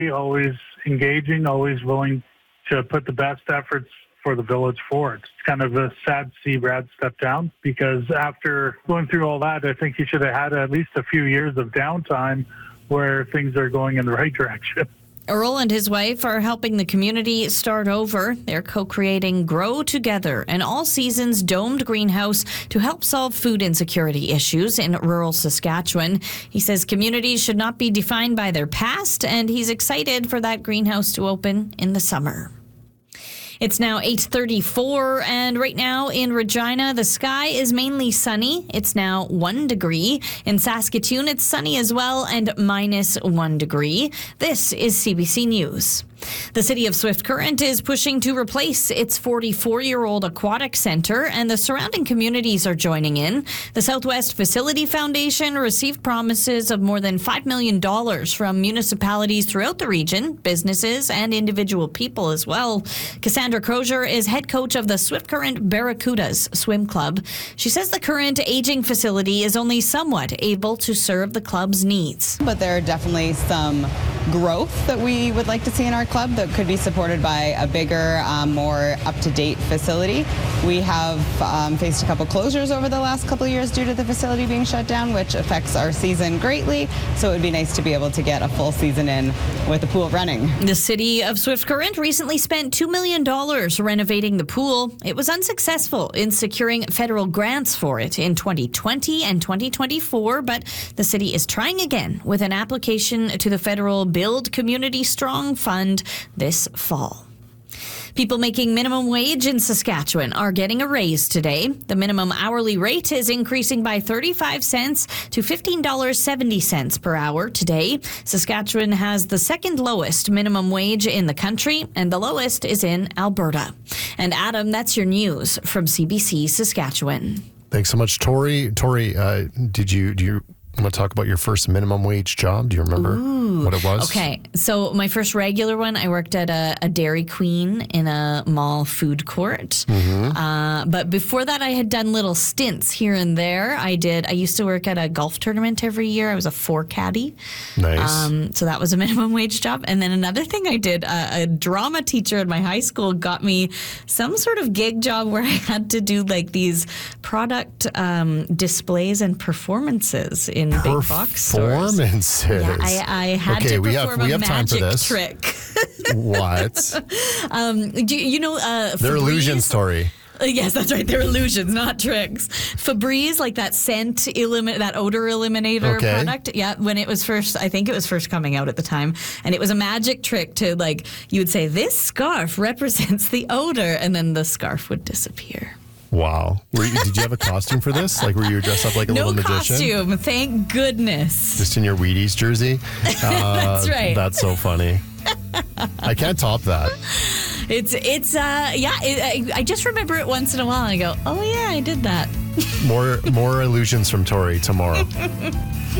always engaging, always willing to put the best efforts for the village forward. It's kind of a sad to see Brad step down, because after going through all that, I think he should have had at least a few years of downtime where things are going in the right direction. Earl and his wife are helping the community start over. They're co-creating Grow Together, an all-seasons domed greenhouse to help solve food insecurity issues in rural Saskatchewan. He says communities should not be defined by their past, and he's excited for that greenhouse to open in the summer. It's now 8:34, and right now in Regina, the sky is mainly sunny. It's now 1 degree. In Saskatoon, it's sunny as well and -1 degree. This is CBC News. The city of Swift Current is pushing to replace its 44-year-old aquatic center, and the surrounding communities are joining in. The Southwest Facility Foundation received promises of more than $5 million from municipalities throughout the region, businesses, and individual people as well. Cassandra Crozier is head coach of the Swift Current Barracudas Swim Club. She says the current aging facility is only somewhat able to serve the club's needs. But there are definitely some growth that we would like to see in our club that could be supported by a bigger, more up-to-date facility. We have faced a couple closures over the last couple of years due to the facility being shut down, which affects our season greatly. So it would be nice to be able to get a full season in with the pool running. The city of Swift Current recently spent $2 million renovating the pool. It was unsuccessful in securing federal grants for it in 2020 and 2024, but the city is trying again with an application to the federal Build Community Strong Fund this fall. People making minimum wage in Saskatchewan are getting a raise today. The minimum hourly rate is increasing by 35 cents to $15.70 per hour today. Saskatchewan has the second lowest minimum wage in the country, and the lowest is in Alberta. And Adam, that's your news from CBC Saskatchewan. Thanks so much, Tori. Tori, do you want to talk about your first minimum wage job? Do you remember what it was? Okay, so my first regular one, I worked at a Dairy Queen in a mall food court. But before that, I had done little stints here and there. I used to work at a golf tournament every year. I was a 4 caddy. Nice. So that was a minimum wage job. And then another thing I did, a drama teacher at my high school got me some sort of gig job where I had to do like these product displays and performances in big box stores. Performances. Yeah, I had to perform a magic trick. What? Do you know They're illusion story. Yes, that's right. They're illusions, not tricks. Febreze, like that that odor eliminator product. Yeah, when it was first, I think it was first coming out at the time. And it was a magic trick to you would say, this scarf represents the odor, and then the scarf would disappear. Wow. Did you have a costume for this? Were you dressed up like a little magician? No costume, thank goodness. Just in your Wheaties jersey? That's right. That's so funny. I can't top that. I just remember it once in a while and I go, oh yeah, I did that. More illusions from Tori tomorrow.